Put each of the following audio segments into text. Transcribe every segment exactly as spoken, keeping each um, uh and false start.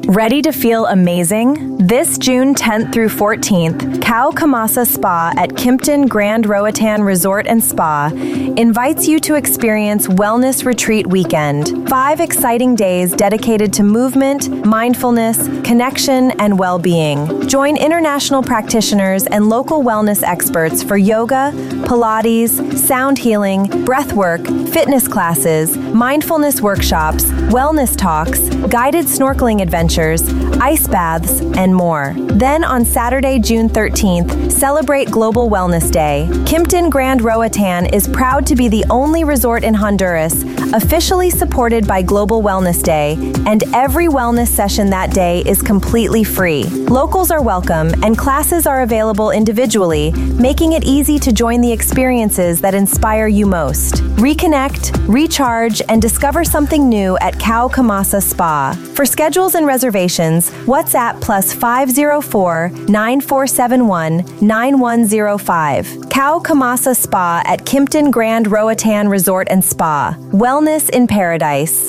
Ready to feel amazing? This June tenth through fourteenth, Cow Kamasa Spa at Kimpton Grand Roatan Resort and Spa invites you to experience Wellness Retreat Weekend. Five exciting days dedicated to movement, mindfulness, connection, and well-being. Join international practitioners and local wellness experts for yoga, Pilates, sound healing, breathwork, fitness classes, mindfulness workshops, wellness talks, guided snorkeling adventures, ice baths, and more. Then on Saturday, June thirteenth, celebrate Global Wellness Day. Kimpton Grand Roatan is proud to be the only resort in Honduras officially supported by Global Wellness Day, and every wellness session that day is completely free. Locals are welcome, and classes are available individually, making it easy to join the experiences that inspire you most. Reconnect, recharge, and discover something new at Cow Kamasa Spa. For schedules and reservations, WhatsApp plus five zero four, nine four seven one, nine one zero five. Cow Kamasa Spa at Kimpton Grand Roatan Resort and Spa. Wellness in paradise.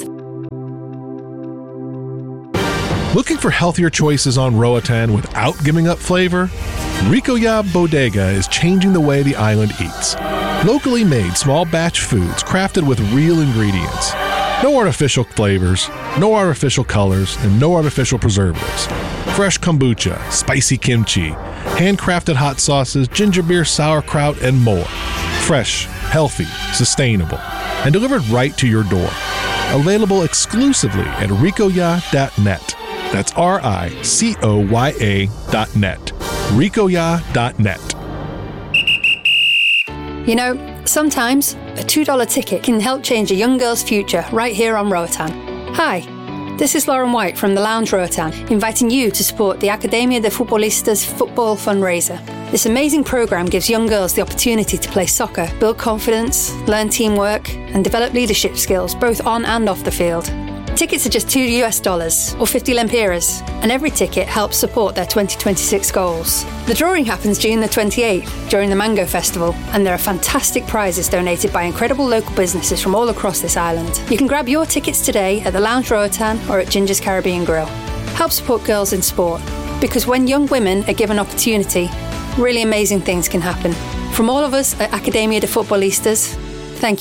Looking for healthier choices on Roatan without giving up flavor? Rico Ya Bodega is changing the way the island eats. Locally made small batch foods crafted with real ingredients. No artificial flavors, no artificial colors, and no artificial preservatives. Fresh kombucha, spicy kimchi, handcrafted hot sauces, ginger beer, sauerkraut, and more. Fresh, healthy, sustainable, and delivered right to your door. Available exclusively at ricoya dot net. That's R I C O Y A dot net. ricoya dot net. You know, sometimes a two dollar ticket can help change a young girl's future right here on Roatan. Hi, this is Lauren White from the Lounge Roatan, inviting you to support the Academia de Futbolistas football fundraiser. This amazing program gives young girls the opportunity to play soccer, build confidence, learn teamwork, and develop leadership skills both on and off the field. Tickets are just two US dollars or fifty lempiras, and every ticket helps support their twenty twenty-six goals. The drawing happens June the twenty-eighth during the Mango Festival, and there are fantastic prizes donated by incredible local businesses from all across this island. You can grab your tickets today at the Lounge Roatan or at Ginger's Caribbean Grill. Help support girls in sport, because when young women are given opportunity, really amazing things can happen. From all of us at Academia de Futbolistas,